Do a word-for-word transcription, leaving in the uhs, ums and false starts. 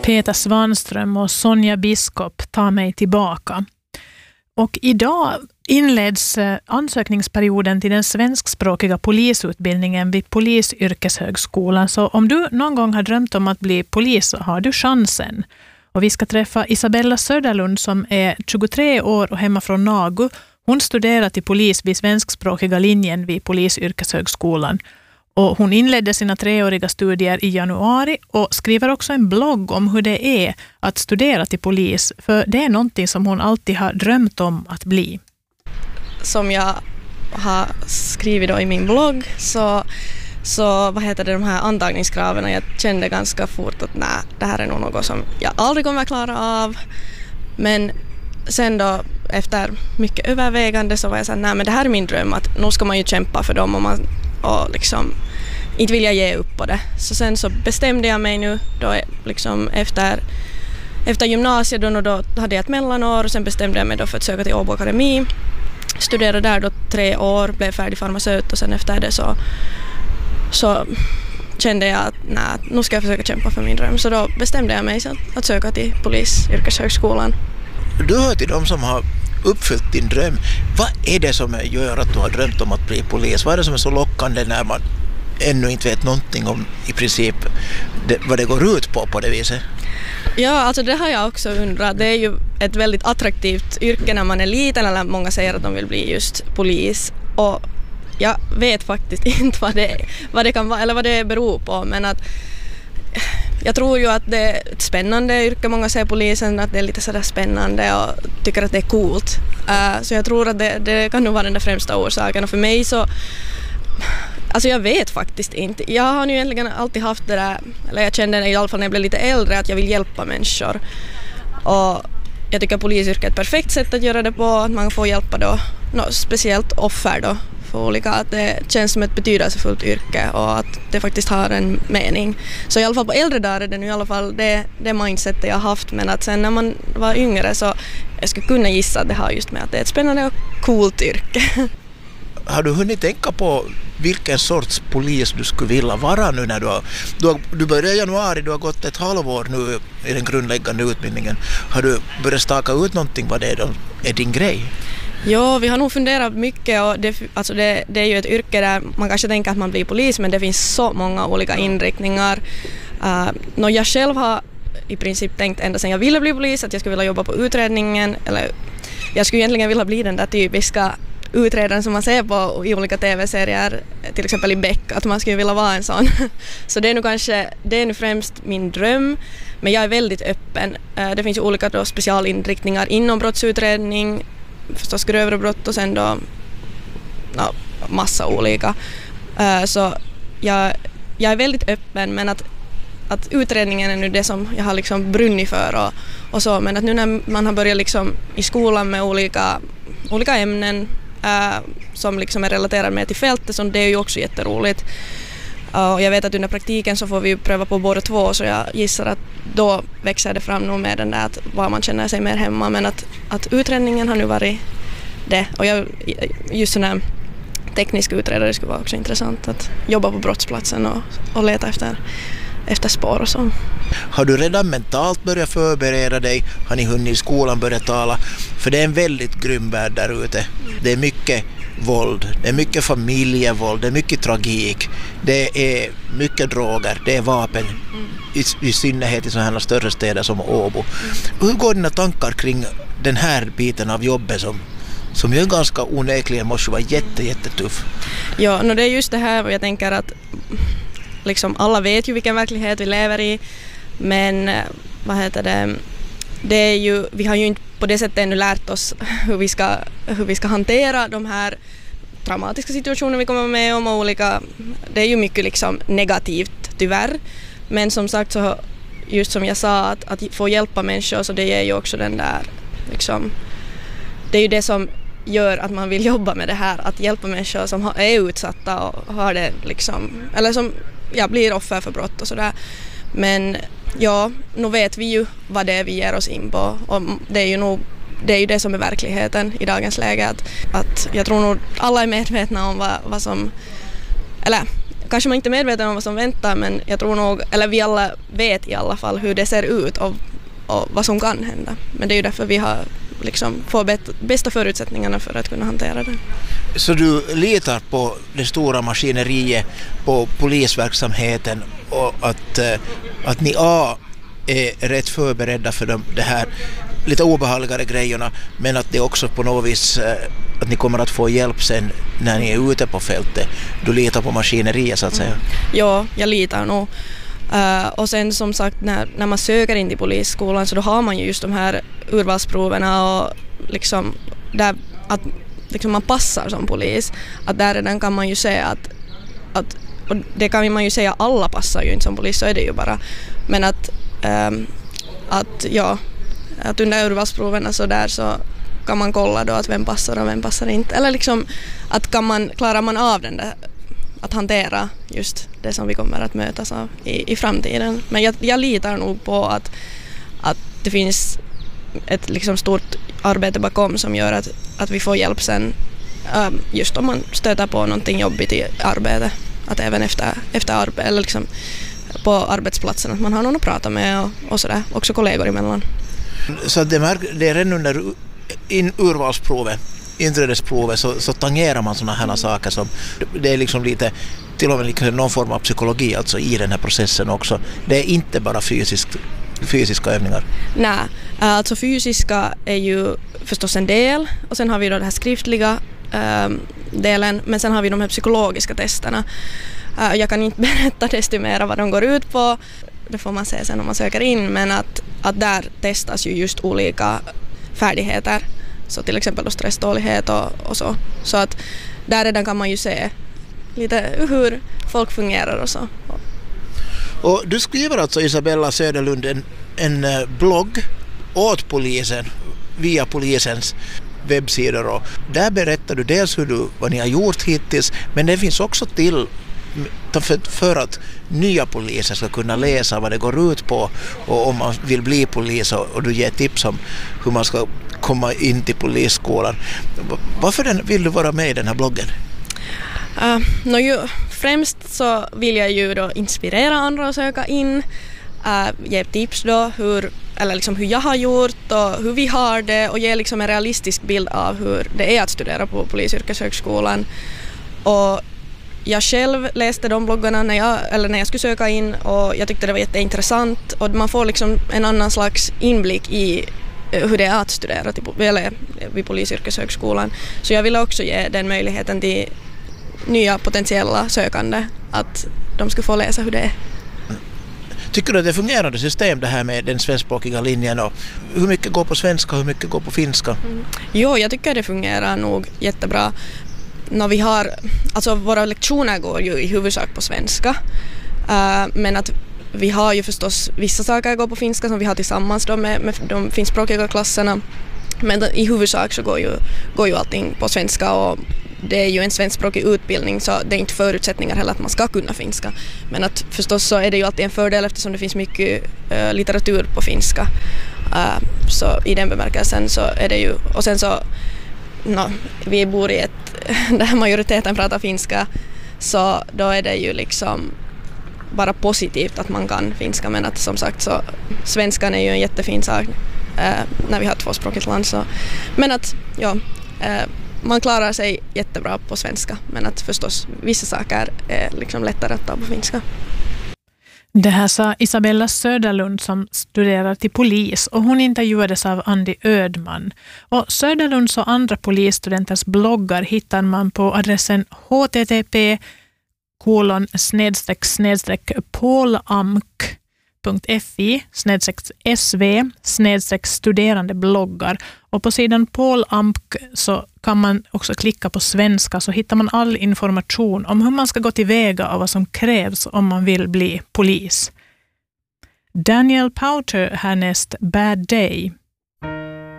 Peter Svanström och Sonja Biskop, Ta mig tillbaka. Och idag inleds ansökningsperioden till den svenskspråkiga polisutbildningen vid Polisyrkeshögskolan. Så om du någon gång har drömt om att bli polis så har du chansen. Och vi ska träffa Isabella Söderlund som är tjugotre år och hemma från Nagu. Hon studerar till polis vid svenskspråkiga linjen vid Polisyrkeshögskolan. Och hon inledde sina treåriga studier i januari och skriver också en blogg om hur det är att studera till polis. För det är någonting som hon alltid har drömt om att bli. Som jag har skrivit då i min blogg så, så vad heter det, de här antagningskraven, jag kände ganska fort att nej, det här är nog något som jag aldrig kommer att klara av. Men sen då efter mycket övervägande så var jag så här, nej men det här är min dröm, att nu ska man ju kämpa för dem och, man, och liksom inte vill jag ge upp på det. Så sen så bestämde jag mig nu då liksom efter, efter gymnasiet då, då hade jag ett mellanår och sen bestämde jag mig då för att söka till Åbo Akademi. Studerade där då tre år, blev färdig farmaceut och sen efter det så, så kände jag att nej, nu ska jag försöka kämpa för min dröm. Så då bestämde jag mig att, att söka till Polisyrkeshögskolan. Du hör till de som har uppfyllt din dröm. Vad är det som gör att du har drömt om att bli polis? Vad är det som är så lockande när man ännu inte vet någonting om i princip det, vad det går ut på på det viset? Ja, alltså det har jag också undrat. Det är ju ett väldigt attraktivt yrke när man är liten, eller många säger att de vill bli just polis. Och jag vet faktiskt inte vad det, vad det kan vara eller vad det beror på, men att jag tror ju att det är ett spännande yrke. Många säger polisen att det är lite sådär spännande och tycker att det är coolt. Uh, så jag tror att det, det kan nog vara den där främsta orsaken. Och för mig så, alltså jag vet faktiskt inte. Jag har ju egentligen alltid haft det där, eller jag kände i alla fall när jag blev lite äldre att jag vill hjälpa människor. Och jag tycker att polisyrket är ett perfekt sätt att göra det på, att man får hjälpa då, no, speciellt offer då. För olika, att det känns som ett betydelsefullt yrke och att det faktiskt har en mening. Så i alla fall på äldre dagar är det nu i alla fall det, det mindsetet jag har haft, men att sen när man var yngre så jag skulle kunna gissa att det har just med att det är ett spännande och coolt yrke. Har du hunnit tänka på vilken sorts polis du skulle vilja vara nu när du har, du har, du började i januari, du har gått ett halvår nu i den grundläggande utbildningen. Har du börjat staka ut någonting vad det är, då, är din grej? Ja, vi har nog funderat mycket och det, alltså det, det är ju ett yrke där man kanske tänker att man blir polis, men det finns så många olika inriktningar. Uh, när jag själv har i princip tänkt ända sedan jag ville bli polis att jag skulle vilja jobba på utredningen, eller jag skulle egentligen vilja bli den där typiska utredaren som man ser på i olika tv-serier, till exempel i Beck, att man skulle vilja vara en sån. Så det är nu kanske, det är nu främst min dröm, men jag är väldigt öppen. Uh, det finns ju olika då specialinriktningar inom brottsutredning, förstås grövre brott och sen då ja, massa olika. Uh, så jag, jag är väldigt öppen, men att, att utredningen är nu det som jag har liksom brunnit för och, och så, men att nu när man har börjat liksom i skolan med olika, olika ämnen uh, som liksom är relaterade med till fältet, så det är ju också jätteroligt. Uh, och jag vet att under praktiken så får vi pröva på båda två, så jag gissar att då växer det fram nog med den där att var man känner sig mer hemma, men att, att utredningen har nu varit det. Och jag, just sån här teknisk utredare skulle vara också intressant, att jobba på brottsplatsen och, och leta efter, efter spår och så. Har du redan mentalt börjat förbereda dig? Har ni hunnit i skolan börjat tala? För det är en väldigt grym värld där ute. Det är mycket våld, det är mycket familjevåld, det är mycket tragik, det är mycket droger, det är vapen, i, i synnerhet i sådana här större städer som Åbo. Mm. Hur går dina tankar kring den här biten av jobbet som, som ju ganska onekligen måste vara jätte, jättetuff? Ja, no, det är just det här jag tänker att liksom, alla vet ju vilken verklighet vi lever i, men vad heter det, det är ju, vi har ju inte på det sättet ännu lärt oss hur vi ska, hur vi ska hantera de här traumatiska situationer vi kommer med om och olika, det är ju mycket liksom negativt tyvärr, men som sagt så just som jag sa att, att få hjälpa människor, så det ger ju också den där liksom, det är ju det som gör att man vill jobba med det här, att hjälpa människor som är utsatta och har det liksom, eller som ja, blir offer för brott och sådär. Men ja, nu vet vi ju vad det är vi ger oss in på, och det är ju nog det är ju det som är verkligheten i dagens läge, att, att jag tror nog alla är medvetna om vad, vad som, eller kanske man inte är medveten om vad som väntar, men jag tror nog, eller vi alla vet i alla fall hur det ser ut och, och vad som kan hända. Men det är ju därför vi har liksom får bästa förutsättningarna för att kunna hantera det. Så du litar på det stora maskineriet, på polisverksamheten och att, att ni A är rätt förberedda för de, det här lite obehagligare grejerna, men att det också på något vis att ni kommer att få hjälp sen när ni är ute på fältet. Du litar på maskineriet så att säga. Mm. Ja, jag litar nog. Uh, och sen som sagt när, när man söker in till polisskolan så då har man ju just de här urvalsproverna och liksom där att liksom man passar som polis, att där redan kan man ju säga att, att och det kan man ju säga, alla passar ju inte som polis, så är det ju bara, men att, um, att ja att under urvalsproverna så där så kan man kolla då att vem passar och vem passar inte, eller liksom att kan man, klarar man av den där att hantera just det som vi kommer att mötas av i, i framtiden. Men jag, jag litar nog på att, att det finns ett liksom stort arbete bakom som gör att, att vi får hjälp sen um, just om man stöter på någonting jobbigt i arbetet. Att även efter, efter arbete eller liksom på arbetsplatsen att man har någon att prata med och, och sådär, också kollegor emellan. Så det, märk- det är redan under in urvalsprovet, inträdesprovet så, så tangerar man sådana här saker som det är liksom lite till och med liksom någon form av psykologi alltså i den här processen också. Det är inte bara fysisk, fysiska övningar. Nej, alltså fysiska är ju förstås en del och sen har vi då den här skriftliga ähm, delen, men sen har vi de här psykologiska testerna. Äh, jag kan inte berätta desto mer vad de går ut på, det får man se sen om man söker in, men att, att där testas ju just olika färdigheter. Så till exempel då stresstålighet och, och så. Så att där redan kan man ju se lite hur folk fungerar och så. Och du skriver alltså, Isabella Söderlund, en, en blogg åt polisen via polisens webbsidor. Och där berättar du dels hur du, vad ni har gjort hittills, men det finns också till för, för att nya poliser ska kunna läsa vad det går ut på och om man vill bli polis och, och du ger tips om hur man ska komma in till polisskolan. Varför den, vill du vara med i den här bloggen? Uh, no, ju, främst så vill jag ju då inspirera andra att söka in, uh, ge tips då hur, eller liksom hur jag har gjort och hur vi har det och ge liksom en realistisk bild av hur det är att studera på Polisyrkeshögskolan. Och jag själv läste de bloggarna när jag, eller när jag skulle söka in och jag tyckte det var jätteintressant och man får liksom en annan slags inblick i hur det är att studera till, eller vid Polisyrkeshögskolan. Så jag ville också ge den möjligheten till nya potentiella sökande att de ska få läsa hur det är. Tycker du att det fungerande system det här med den svenskspråkiga linjen och hur mycket går på svenska och hur mycket går på finska? Mm. Jo, jag tycker det fungerar nog jättebra. När vi har, alltså våra lektioner går ju i huvudsak på svenska, uh, men att vi har ju förstås vissa saker går på finska som vi har tillsammans då med, med de finskspråkiga klasserna, men i huvudsak så går ju, går ju allting på svenska och det är ju en svenskspråkig utbildning så det är inte förutsättningar heller att man ska kunna finska, men att förstås så är det ju alltid en fördel eftersom det finns mycket uh, litteratur på finska, uh, så i den bemärkelsen så är det ju, och sen så no, vi bor i ett där majoriteten pratar finska så då är det ju liksom bara positivt att man kan finska, men att som sagt så svenskan är ju en jättefin sak eh, när vi har tvåspråkigt land så, men att ja eh, man klarar sig jättebra på svenska, men att förstås vissa saker är liksom lättare att ta på finska. Det här sa Isabella Söderlund som studerar till polis och hon intervjuades av Andy Ödman. Och Söderlunds och andra polisstudenters bloggar hittar man på adressen h t t p kolon snedstreck snedstreck polamk punkt f i snedstreck s v snedstreck studerande bloggar. Och på sidan Polamk så kan man också klicka på svenska så hittar man all information om hur man ska gå tillväga och vad som krävs om man vill bli polis. Daniel Powter härnäst Bad Day.